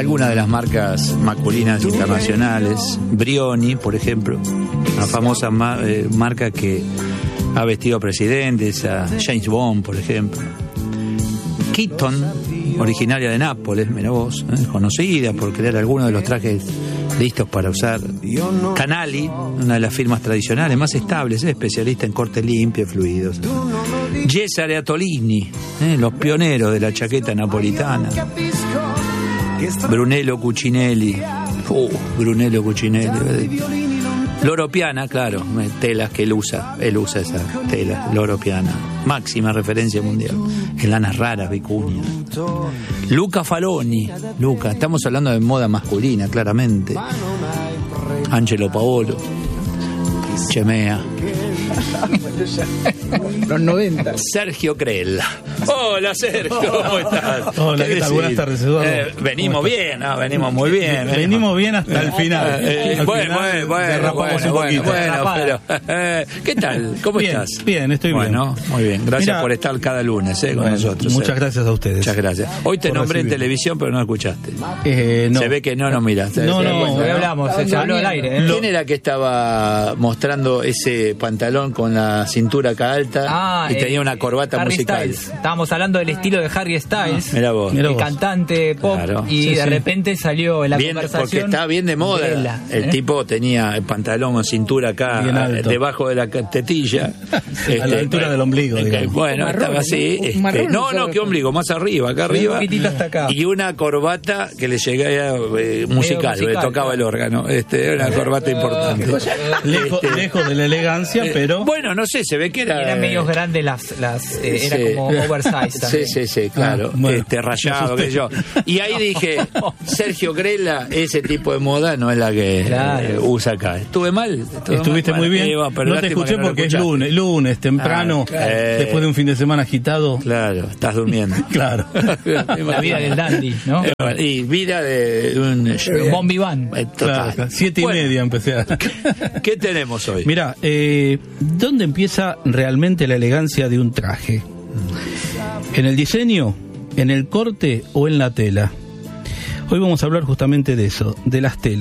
algunas de las marcas masculinas internacionales. Brioni, por ejemplo, una famosa marca que ha vestido a presidentes, a James Bond, por ejemplo. Keaton, originaria de Nápoles, mira vos, conocida por crear algunos de los trajes listos para usar. Canali, una de las firmas tradicionales más estables, especialista en corte limpio y fluidos. Cesare Atolini, los pioneros de la chaqueta napolitana. Brunello Cucinelli, Brunello Cucinelli. Loro Piana, claro, telas que él usa esa tela, Loro Piana, máxima referencia mundial. En lanas raras, vicuña. Luca Faloni, estamos hablando de moda masculina, claramente. Angelo Paolo, Chemea. Los 90. Sergio Crella. Hola, Sergio, ¿cómo estás? Hola, ¿qué tal? Buenas tardes, Eduardo. Venimos bien, venimos muy bien. Venimos bien hasta el final. Bueno, pero ¿qué tal? ¿Cómo estás? Bien, estoy bien. Bueno, muy bien. Gracias por estar cada lunes con nosotros. Muchas gracias a ustedes. Muchas gracias. Hoy te nombré en televisión, pero no escuchaste. No. Se ve que no miraste. No, hoy hablamos, se habló al aire. ¿Quién era que estaba mostrando ese pantalón con la cintura acá alta y tenía una corbata Harry musical? Styles. Estábamos hablando del estilo de Harry Styles, Mirá vos. el cantante pop, Claro. y de repente salió en la Bien, conversación. porque está bien de moda. El tipo tenía el pantalón con cintura acá debajo de la tetilla. A la altura del ombligo, digamos. Bueno, Marrón, estaba así. ¿no? ¿Qué ombligo? Más arriba, acá arriba. Un poquitito hasta acá. Y una corbata que le llegaba musical, le tocaba el órgano. Una corbata importante. Lejos de la elegancia, pero... Bueno, no sé, se ve que eran medios grandes era como oversized también. Sí, claro. Bueno, rayado, qué sé yo. Y ahí dije, Sergio Crella, ese tipo de moda no es la que usa acá. ¿Estuve mal? Estuviste muy bien. Pero no te escuché porque es lunes, temprano, después de un fin de semana agitado. Claro, estás durmiendo. Claro. La vida del dandy, ¿no? Y vida de un Bon vivant. Total. Claro, 7:30 empecé a... ¿Qué tenemos hoy? Mirá, ¿dónde empieza realmente la elegancia de un traje? ¿En el diseño, en el corte o en la tela? Hoy vamos a hablar justamente de eso, de las telas.